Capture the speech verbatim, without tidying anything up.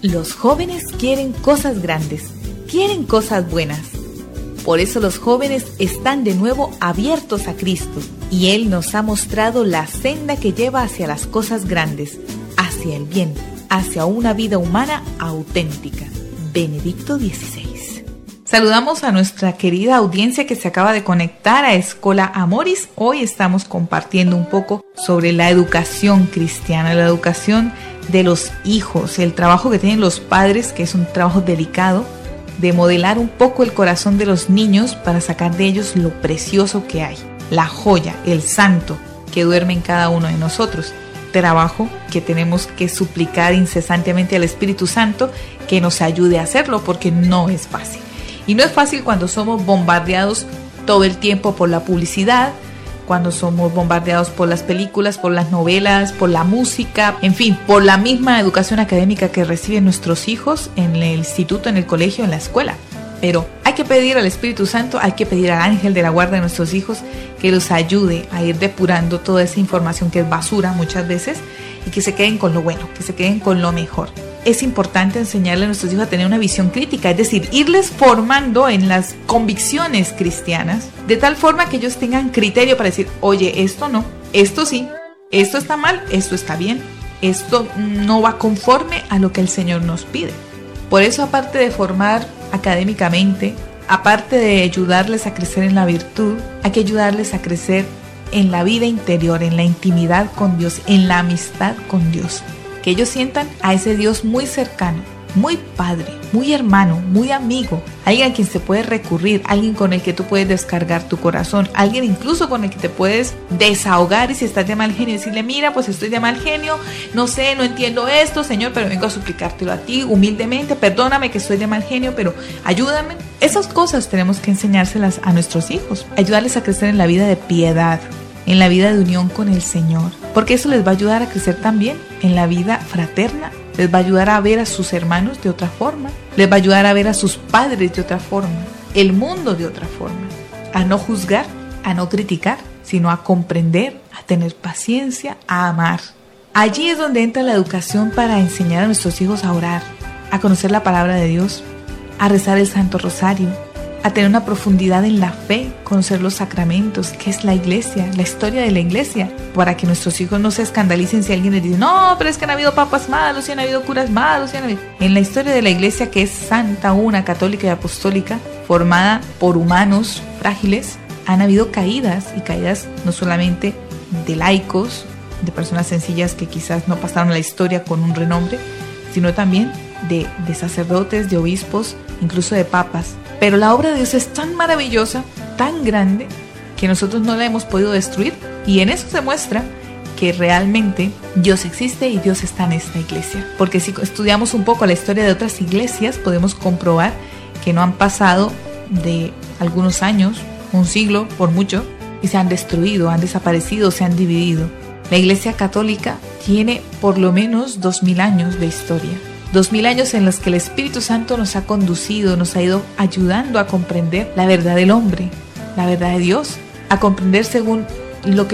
Los jóvenes quieren cosas grandes, quieren cosas buenas. Por eso los jóvenes están de nuevo abiertos a Cristo y Él nos ha mostrado la senda que lleva hacia las cosas grandes, hacia el bien, hacia una vida humana auténtica. Benedicto dieciséis. Saludamos a nuestra querida audiencia que se acaba de conectar a Escola Amoris. Hoy estamos compartiendo un poco sobre la educación cristiana, la educación de los hijos, el trabajo que tienen los padres, que es un trabajo delicado, de modelar un poco el corazón de los niños para sacar de ellos lo precioso que hay, la joya, el santo que duerme en cada uno de nosotros. Trabajo que tenemos que suplicar incesantemente al Espíritu Santo que nos ayude a hacerlo, porque no es fácil. Y no es fácil cuando somos bombardeados todo el tiempo por la publicidad, cuando somos bombardeados por las películas, por las novelas, por la música, en fin, por la misma educación académica que reciben nuestros hijos en el instituto, en el colegio, en la escuela. Pero hay que pedir al Espíritu Santo, hay que pedir al ángel de la guarda de nuestros hijos que los ayude a ir depurando toda esa información que es basura muchas veces y que se queden con lo bueno, que se queden con lo mejor. Es importante enseñarle a nuestros hijos a tener una visión crítica, es decir, irles formando en las convicciones cristianas, de tal forma que ellos tengan criterio para decir, oye, esto no, esto sí, esto está mal, esto está bien, esto no va conforme a lo que el Señor nos pide. Por eso, aparte de formar académicamente, aparte de ayudarles a crecer en la virtud, hay que ayudarles a crecer en la vida interior, en la intimidad con Dios, en la amistad con Dios. Que ellos sientan a ese Dios muy cercano, muy padre, muy hermano, muy amigo, alguien a quien se puede recurrir, alguien con el que tú puedes descargar tu corazón, alguien incluso con el que te puedes desahogar, y si estás de mal genio decirle, mira, pues estoy de mal genio, no sé, no entiendo esto, Señor, pero vengo a suplicártelo a ti humildemente, perdóname que estoy de mal genio, pero ayúdame. Esas cosas tenemos que enseñárselas a nuestros hijos, ayudarles a crecer en la vida de piedad, en la vida de unión con el Señor, porque eso les va a ayudar a crecer también en la vida fraterna, les va a ayudar a ver a sus hermanos de otra forma, les va a ayudar a ver a sus padres de otra forma, el mundo de otra forma, a no juzgar, a no criticar, sino a comprender, a tener paciencia, a amar. Allí es donde entra la educación para enseñar a nuestros hijos a orar, a conocer la palabra de Dios, a rezar el Santo Rosario, a tener una profundidad en la fe, conocer los sacramentos, qué es la iglesia, la historia de la iglesia, para que nuestros hijos no se escandalicen si alguien les dice, no, pero es que han habido papas malos, y han habido curas malos, y han habido... En la historia de la iglesia, que es santa, una, católica y apostólica, formada por humanos frágiles, han habido caídas, y caídas no solamente de laicos, de personas sencillas que quizás no pasaron a la historia con un renombre, sino también de, de sacerdotes, de obispos, incluso de papas. Pero la obra de Dios es tan maravillosa, tan grande, que nosotros no la hemos podido destruir, y en eso se muestra que realmente Dios existe y Dios está en esta iglesia. Porque si estudiamos un poco la historia de otras iglesias, podemos comprobar que no han pasado de algunos años, un siglo por mucho, y se han destruido, han desaparecido, se han dividido. La iglesia católica tiene por lo menos dos mil años de historia. Dos mil años en los que el Espíritu Santo nos ha conducido, nos ha ido ayudando a comprender la verdad del hombre, la verdad de Dios, a comprender según lo que